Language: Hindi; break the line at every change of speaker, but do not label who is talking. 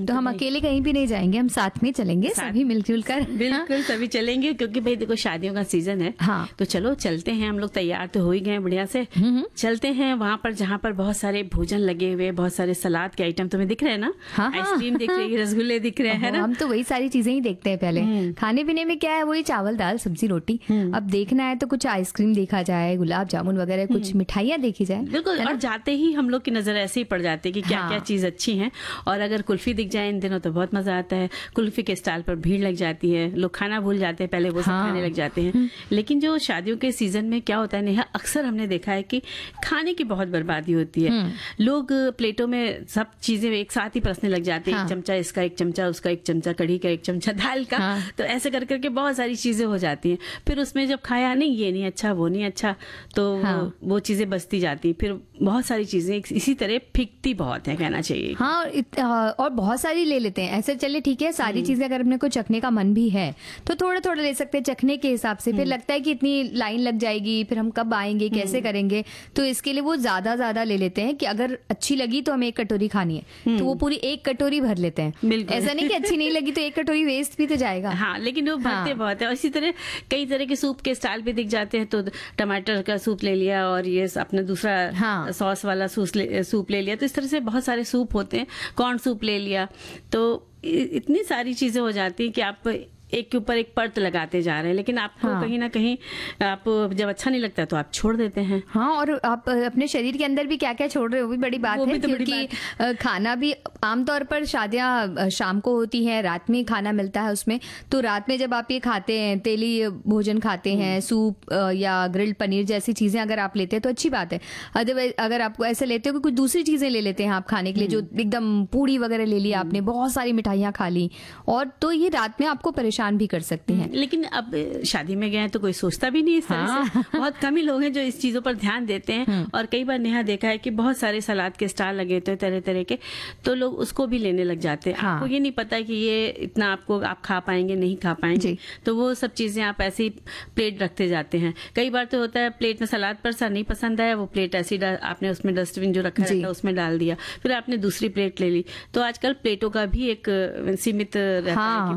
तो हम अकेले कहीं भी नहीं जाएंगे, हम साथ में चलेंगे, सभी मिलजुल कर।
बिल्कुल सभी चलेंगे, क्योंकि भाई देखो शादियों का सीजन है।
हाँ।
तो चलो चलते हैं, हम लोग तैयार तो हो ही गए बढ़िया से। चलते हैं वहां पर जहाँ पर बहुत सारे भोजन लगे हुए, बहुत सारे सलाद के आइटम तुम्हें दिख रहे हैं ना।
हाँ,
आइसक्रीम दिख रही है, रसगुल्ले दिख रहे हैं ना।
हम तो वही सारी चीजें ही देखते हैं पहले। खाने पीने में क्या है, वही चावल दाल सब्जी रोटी। अब देखना है तो कुछ आइसक्रीम देखा जाए, गुलाब जामुन वगैरह, कुछ मिठाइयाँ देखी जाए।
बिल्कुल, और जाते ही हम लोग की नजर ऐसे ही पड़ जाती है कि क्या क्या चीज अच्छी है। और अगर कुल्फी दिख जाए इन दिनों तो बहुत मजा आता है। कुल्फी के स्टॉल पर भीड़ लग जाती है, लोग खाना भूल जाते हैं, पहले वो सब खाने लग जाते हैं। लेकिन जो शादियों के सीजन में क्या होता है नेहा, अक्सर हमने देखा है कि खाने की बहुत बर्बादी होती है। लोग प्लेटों में सब चीजें एक साथ ही परसने लग जाते हैं। एक चमचा इसका, एक चमचा उसका, एक चमचा कढ़ी का, एक चमचा दाल का। तो ऐसे कर करके बहुत सारी चीजें हो जाती हैं। फिर उसमें जब खाया नहीं, ये नहीं अच्छा, वो नहीं अच्छा, तो वो चीजें बचती जाती। फिर बहुत सारी चीजें इसी तरह फिकती बहुत है, कहना चाहिए।
हाँ, और बहुत सारी ले लेते हैं ऐसे। चले ठीक है, सारी चीजें अगर अपने को चखने का मन भी है तो थोड़ा थोड़ा ले सकते हैं चखने के हिसाब से। फिर लगता है कि इतनी लाइन लग जाएगी, फिर हम कब आएंगे, कैसे करेंगे, तो इसके लिए वो ज्यादा ले लेते हैं कि अगर अच्छी लगी तो हमें एक कटोरी खानी है, तो वो पूरी एक कटोरी भर लेते हैं। ऐसा नहीं कि अच्छी नहीं लगी तो एक कटोरी वेस्ट भी तो जाएगा।
हाँ, लेकिन वो भरते बहुत है। और इसी तरह कई तरह के सूप के स्टाइल भी दिख जाते हैं, तो टमाटर का सूप ले लिया और ये अपना दूसरा सॉस वाला सूप ले लिया। तो इस तरह से बहुत सारे सूप होते हैं, कॉर्न सूप ले लिया। तो इतनी सारी चीजें हो जाती हैं कि आप एक के ऊपर एक परत लगाते जा रहे हैं, लेकिन आपको कहीं ना कहीं आप जब अच्छा नहीं लगता तो आप छोड़ देते हैं।
हाँ, और आप अपने शरीर के अंदर भी क्या क्या छोड़ रहे हो, वो भी बड़ी बात है।
तो
क्योंकि खाना भी आमतौर पर शादियां शाम को होती हैं, रात में खाना मिलता है उसमें। तो रात में जब आप ये खाते हैं, तेली भोजन खाते हैं, सूप या ग्रिल्ड पनीर जैसी चीजें अगर आप लेते हैं तो अच्छी बात है। अदरवाइज अगर आप ऐसे लेते हो कि कुछ दूसरी चीजें ले लेते हैं आप खाने के लिए, जो एकदम पूड़ी वगैरह ले लिया आपने, बहुत सारी मिठाइयाँ खा ली, और तो ये रात में आपको परेशान भी कर सकती हैं।
लेकिन अब शादी में गए तो कोई सोचता भी नहीं इस तरह से। बहुत कम ही लोग हैं जो इस चीजों पर ध्यान देते हैं। और कई बार नेहा देखा है कि बहुत सारे सलाद के स्टाल लगे होते हैं तरह तरह के, तो लोग उसको भी लेने लग जाते हैं। आपको ये नहीं पता कि ये इतना आप खा पाएंगे नहीं खा पाएंगे, तो वो सब चीजें आप ऐसे ही प्लेट रखते जाते हैं। कई बार तो होता है प्लेट में सलाद पर सा नहीं पसंद आया, वो प्लेट ऐसी आपने उसमें डस्टबिन जो रखा रहता है उसमें डाल दिया, फिर आपने दूसरी प्लेट ले ली। तो आजकल प्लेटों का भी एक सीमित रहता है कि